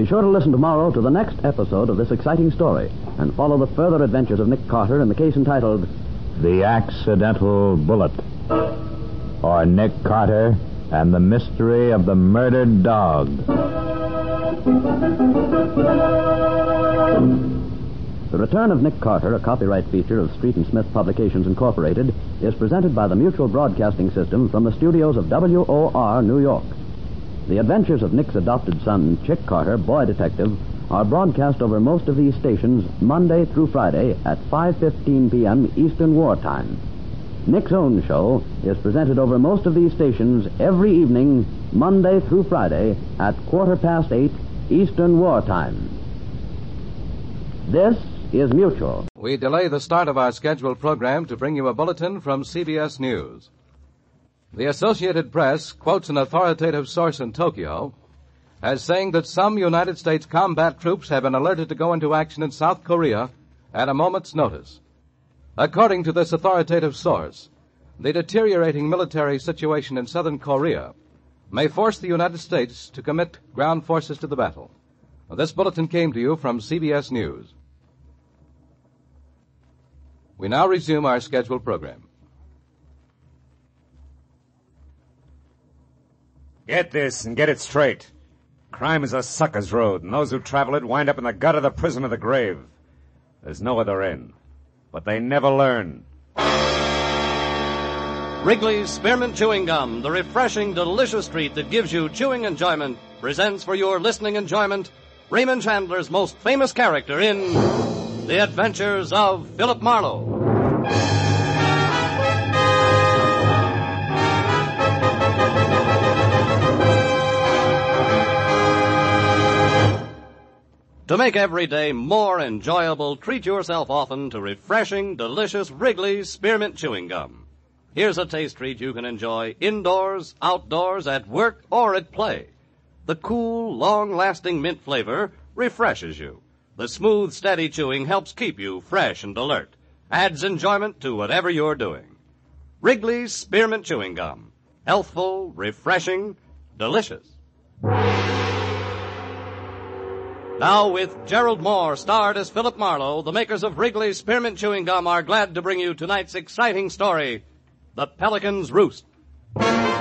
Be sure to listen tomorrow to the next episode of this exciting story and follow the further adventures of Nick Carter in the case entitled The Accidental Bullet, or Nick Carter and the Mystery of the Murdered Dog. The Return of Nick Carter, a copyright feature of Street and Smith Publications Incorporated, is presented by the Mutual Broadcasting System from the studios of WOR, New York. The adventures of Nick's adopted son, Chick Carter, boy detective, are broadcast over most of these stations Monday through Friday at 5:15 p.m. Eastern War Time. Nick's own show is presented over most of these stations every evening, Monday through Friday at 8:15 Eastern War Time. This is Mutual. We delay the start of our scheduled program to bring you a bulletin from CBS News. The Associated Press quotes an authoritative source in Tokyo as saying that some United States combat troops have been alerted to go into action in South Korea at a moment's notice. According to this authoritative source, the deteriorating military situation in southern Korea may force the United States to commit ground forces to the battle. This bulletin came to you from CBS News. We now resume our scheduled program. Get this and get it straight. Crime is a sucker's road, and those who travel it wind up in the gut of the prison of the grave. There's no other end. But they never learn. Wrigley's Spearmint Chewing Gum, the refreshing, delicious treat that gives you chewing enjoyment, presents for your listening enjoyment Raymond Chandler's most famous character in The Adventures of Philip Marlowe. To make every day more enjoyable, treat yourself often to refreshing, delicious Wrigley's Spearmint Chewing Gum. Here's a taste treat you can enjoy indoors, outdoors, at work, or at play. The cool, long-lasting mint flavor refreshes you. The smooth, steady chewing helps keep you fresh and alert. Adds enjoyment to whatever you're doing. Wrigley's Spearmint Chewing Gum. Healthful, refreshing, delicious. Now, with Gerald Moore, starred as Philip Marlowe, the makers of Wrigley's Spearmint Chewing Gum are glad to bring you tonight's exciting story, The Pelican's Roost.